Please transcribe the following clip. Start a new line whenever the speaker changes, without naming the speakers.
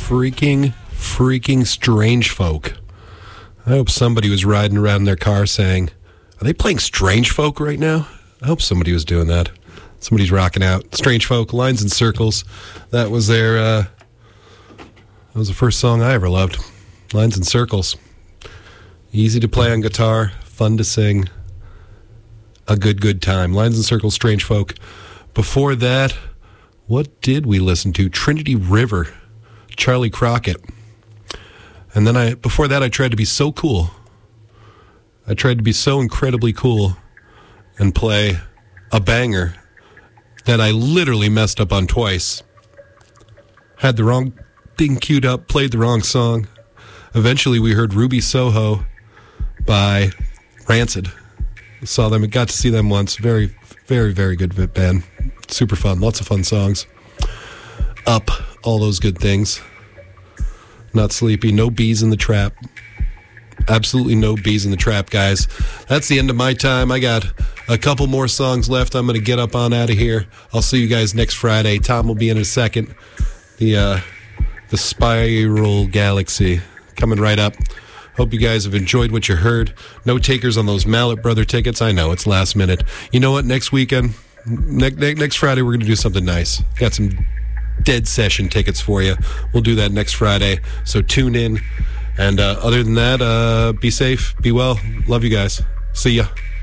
freaking Strange Folk. I hope somebody was riding around in their car saying, are they playing Strange Folk right now? I hope somebody was doing that. Somebody's rocking out. Strange Folk, Lines and Circles. That was that was the first song I ever loved. Lines and Circles. Easy to play on guitar, fun to sing. A good time. Lines and Circles, Strange Folk. Before that, what did we listen to? Trinity River, Charlie Crockett. And then before that, I tried to be so cool. I tried to be so incredibly cool and play a banger that I literally messed up on twice. Had the wrong thing queued up, played the wrong song. Eventually, we heard Ruby Soho by Rancid. Saw them, got to see them once. Very, very, very good band. Super fun. Lots of fun songs. Up, all those good things. Not Sleepy. No Bees in the Trap. Absolutely no bees in the trap, guys. That's the end of my time. I got a couple more songs left. I'm going to get up on out of here. I'll see you guys next Friday. Tom will be in a second. The Spiral Galaxy coming right up. Hope you guys have enjoyed what you heard. No takers on those Mallet Brother tickets. I know, it's last minute. You know what? Next weekend, next Friday, we're going to do something nice. Got some Dead Session tickets for you. We'll do that next Friday, so tune in. And other than that, be safe, be well. Love you guys. See ya.